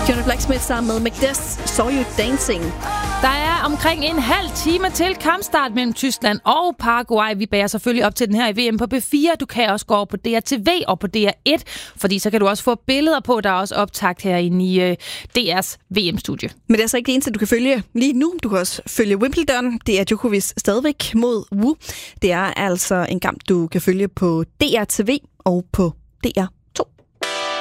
Fiona Blacksmith sammen med Magdes, Saw You Dancing. Der er omkring en halv time til kampstart mellem Tyskland og Paraguay. Vi bærer selvfølgelig op til den her i VM på B4. Du kan også gå over på DRTV og på DR1, fordi så kan du også få billeder på. Der er også optakt herinde i DR's VM-studie. Men det er så ikke det eneste, du kan følge lige nu. Du kan også følge Wimbledon. Det er Djokovic stadigvæk mod Wu. Det er altså en kamp, du kan følge på DRTV og på DR.